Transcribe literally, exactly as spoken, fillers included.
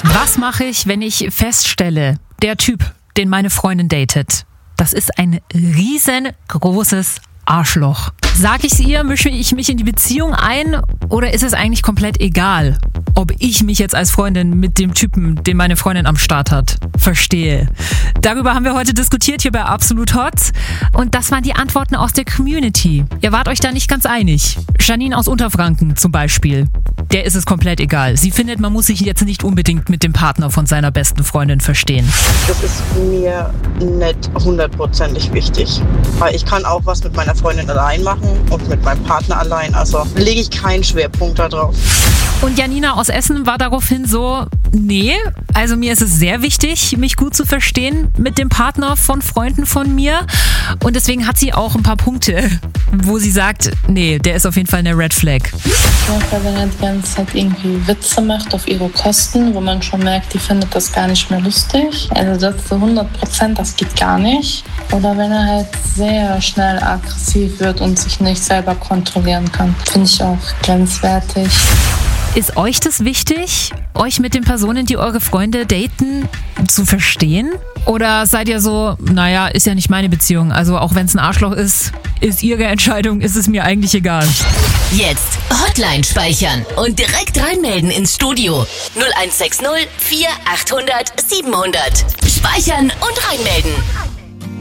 Was mache ich, wenn ich feststelle, der Typ, den meine Freundin datet, das ist ein riesengroßes Arschloch? Sag ich's ihr, mische ich mich in die Beziehung ein oder ist es eigentlich komplett egal, ob ich mich jetzt als Freundin mit dem Typen, den meine Freundin am Start hat, verstehe? Darüber haben wir heute diskutiert hier bei Absolut Hot und das waren die Antworten aus der Community. Ihr wart euch da nicht ganz einig. Janine aus Unterfranken zum Beispiel. Der ist es komplett egal. Sie findet, man muss sich jetzt nicht unbedingt mit dem Partner von seiner besten Freundin verstehen. Das ist mir nicht hundertprozentig wichtig, weil ich kann auch was mit meiner Freundin allein machen und mit meinem Partner allein. Also lege ich keinen Schwerpunkt da drauf. Und Janina aus Essen war daraufhin so, nee, also mir ist es sehr wichtig, mich gut zu verstehen mit dem Partner von Freunden von mir. Und deswegen hat sie auch ein paar Punkte, wo sie sagt, nee, der ist auf jeden Fall eine Red Flag. Manchmal, wenn er die ganze Zeit irgendwie Witze macht auf ihre Kosten, wo man schon merkt, die findet das gar nicht mehr lustig. Also das zu hundert Prozent, das geht gar nicht. Oder wenn er halt sehr schnell aggressiv wird und sich nicht selber kontrollieren kann, finde ich auch grenzwertig. Ist euch das wichtig, euch mit den Personen, die eure Freunde daten, zu verstehen? Oder seid ihr so, naja, ist ja nicht meine Beziehung, also auch wenn es ein Arschloch ist, ist ihre Entscheidung, ist es mir eigentlich egal. Jetzt Hotline speichern und direkt reinmelden ins Studio. null eins sechs null vier achthundert siebenhundert. Speichern und reinmelden.